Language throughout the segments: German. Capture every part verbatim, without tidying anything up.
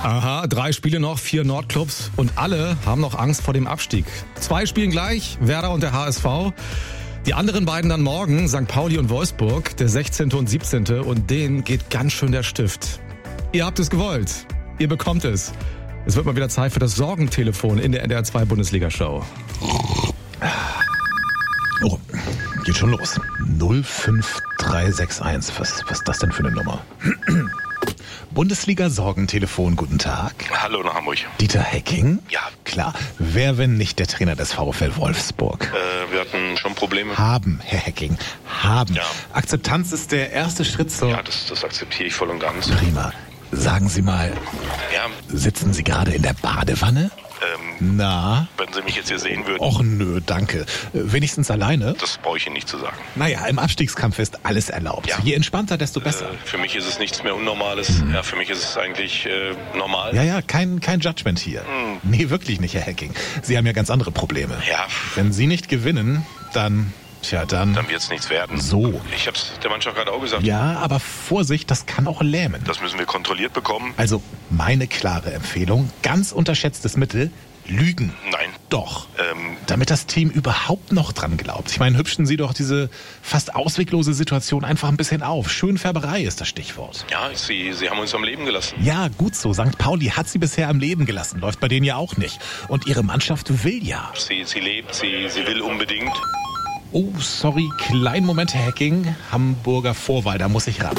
Aha, drei Spiele noch, vier Nordclubs und alle haben noch Angst vor dem Abstieg. Zwei spielen gleich, Werder und der H S V. Die anderen beiden dann morgen, Sankt Pauli und Wolfsburg, der sechzehnte und siebzehnte Und denen geht ganz schön der Stift. Ihr habt es gewollt. Ihr bekommt es. Es wird mal wieder Zeit für das Sorgentelefon in der N D R zwei Bundesliga-Show. Oh, geht schon los. null fünf drei sechs eins. Was, was ist das denn für eine Nummer? Bundesliga-Sorgentelefon, guten Tag. Hallo nach Hamburg. Dieter Hecking? Ja. Klar, wer, wenn nicht der Trainer des VfL Wolfsburg? Äh, wir hatten schon Probleme. Haben, Herr Hecking, haben. Ja. Akzeptanz ist der erste Schritt zur... Ja, das, das akzeptiere ich voll und ganz. Prima. Sagen Sie mal, Ja, sitzen Sie gerade in der Badewanne? ähm, Na? wenn Sie mich jetzt hier sehen würden, Och nö, danke. Äh, Wenigstens alleine? das brauche ich Ihnen nicht zu sagen. Naja, im Abstiegskampf ist alles erlaubt. Ja. Je entspannter, desto besser. Äh, für mich ist es nichts mehr Unnormales. Mhm. Ja, für mich ist es eigentlich äh, normal. Ja, ja, kein, kein Judgment hier. Mhm. Nee, wirklich nicht, Herr Hecking. Sie haben ja ganz andere Probleme. Ja, Wenn Sie nicht gewinnen, dann, tja, dann... dann wird es nichts werden. So. Ich habe es der Mannschaft gerade auch gesagt. Ja, aber Vorsicht, das kann auch lähmen. Das müssen wir kontrolliert bekommen. Also, meine klare Empfehlung, ganz unterschätztes Mittel, Lügen. Nein. Doch. Ähm, Damit das Team überhaupt noch dran glaubt. Ich meine, hübschen Sie doch diese fast ausweglose Situation einfach ein bisschen auf. Schönfärberei ist das Stichwort. ja, Sie, Sie haben uns am Leben gelassen. Ja, gut so. Sankt Pauli hat sie bisher am Leben gelassen. Läuft bei denen ja auch nicht. Und ihre Mannschaft will ja. Sie, sie lebt, sie, sie will unbedingt. Oh, sorry, kleinen Moment, Herr Hecking. Hamburger Vorwahl, da muss ich ran.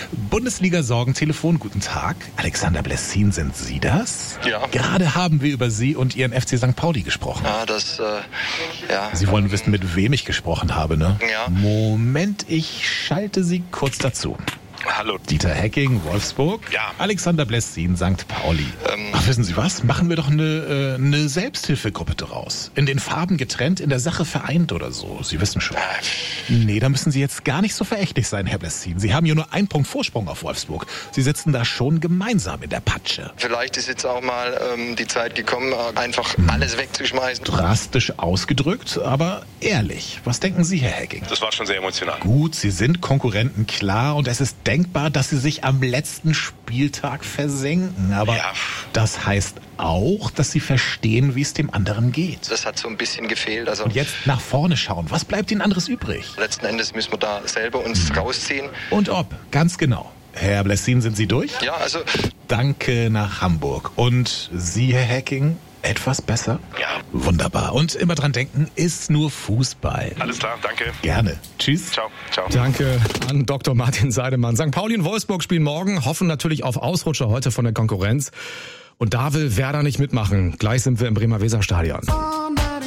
Bundesliga-Sorgentelefon, guten Tag. Alexander Blessin, sind Sie das? Ja. Gerade haben wir über Sie und Ihren F C Sankt Pauli gesprochen. Ja, das, äh, ja. Sie wollen wissen, mit wem ich gesprochen habe, ne? Ja. Moment, ich schalte Sie kurz dazu. Hallo. Dieter Hecking, Wolfsburg. Ja. Alexander Blessin, Sankt Pauli. Ähm. Ach, wissen Sie was? Machen wir doch eine, äh, eine Selbsthilfegruppe daraus. In den Farben getrennt, in der Sache vereint oder so. Sie wissen schon. Nee, da müssen Sie jetzt gar nicht so verächtlich sein, Herr Blessin. Sie haben ja nur einen Punkt Vorsprung auf Wolfsburg. Sie sitzen da schon gemeinsam in der Patsche. Vielleicht ist jetzt auch mal ähm, die Zeit gekommen, äh, einfach Hm. alles wegzuschmeißen. Drastisch ausgedrückt, aber ehrlich. Was denken Sie, Herr Hecking? Das war schon sehr emotional. Gut, Sie sind Konkurrenten, klar, und es ist denkbar, dass Sie sich am letzten Spieltag versenken. Aber Ja. das heißt auch, dass Sie verstehen, wie es dem anderen geht. Das hat so ein bisschen gefehlt. Also Und jetzt nach vorne schauen. Was bleibt Ihnen anderes übrig? letzten Endes müssen wir da selber uns rausziehen. Und ob, ganz genau. Herr Blessin, sind Sie durch? Ja, also Danke nach Hamburg. Und Sie, Herr Hecking, etwas besser? Ja. Wunderbar. Und immer dran denken, ist nur Fußball. Alles klar, danke. Gerne. Tschüss. Ciao, ciao. Danke an Doktor Martin Seidemann. Sankt Pauli und Wolfsburg spielen morgen, hoffen natürlich auf Ausrutscher heute von der Konkurrenz. Und da will Werder nicht mitmachen. Gleich sind wir im Bremer Weserstadion.